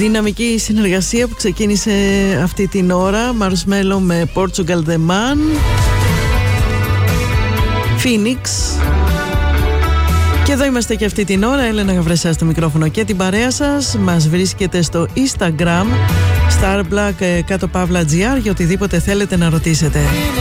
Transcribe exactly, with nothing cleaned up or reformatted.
Δυναμική συνεργασία που ξεκίνησε αυτή την ώρα. Marshmello με Portugal The Man, Phoenix. Και εδώ είμαστε και αυτή την ώρα. Έλενα Γαβρεσά στο μικρόφωνο και την παρέα σας. Μας βρίσκεται στο Instagram Starblack κάτω παύλα τζι άρ για οτιδήποτε θέλετε να ρωτήσετε.